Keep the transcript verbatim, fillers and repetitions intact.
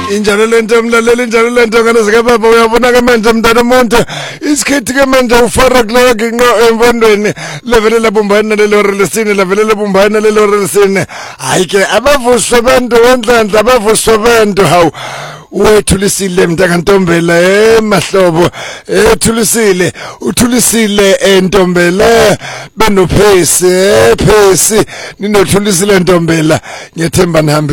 Injalo lento mlaleli injalo lento ngane zike baba uyabona ke manje mntana umuntu isikhethi ke manje ufara kulawa nginqo emfondweni level labumbana lelori lesine level labumbana lelori lesine hayi ke abavuswe bantu wendlandla abavuswe bantu hawu wethulisile mntakantombela emahlobo ethulisile uthulisile entombela benophesi ephesi ninothulisile ntombela ngethemba nihambe